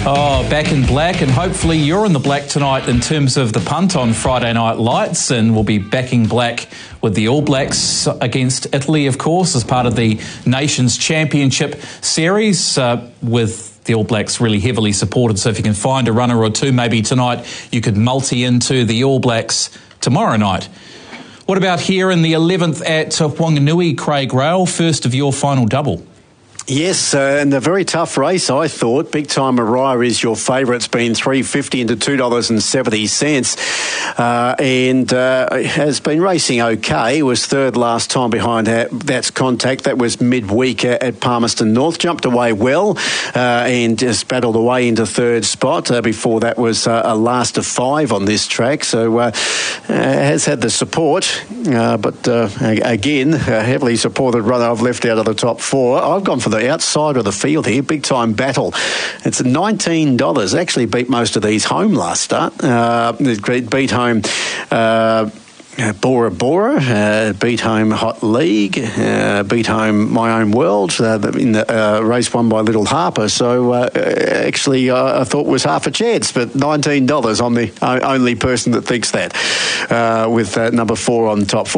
Oh, back in black, and hopefully you're in the black tonight in terms of the punt on Friday Night Lights, and we'll be backing black with the All Blacks against Italy, of course, as part of the Nations Championship series, with the All Blacks really heavily supported. So if you can find a runner or two, maybe tonight you could multi into the All Blacks tomorrow night. What about here in the 11th at Whanganui, Craig Rail, first of your final double? Yes, and a very tough race, I thought. Big Time Mariah is your favourite. It's been $3.50 into $2.70, and has been racing okay. Was third last time behind That's Contact. That was midweek at Palmerston North. Jumped away well and just battled away into third spot. Before that was a last of 5 on this track, so has had the support, but again, a heavily supported runner I've left out of the top 4. I've gone for the outside of the field here, Big Time Battle. It's $19. Actually beat most of these home last start. It beat home Bora Bora, beat home Hot League, beat home My Own World in the race won by Little Harper. So actually I thought was half a chance, but $19. I'm the only person that thinks that, with number 4 on top 4.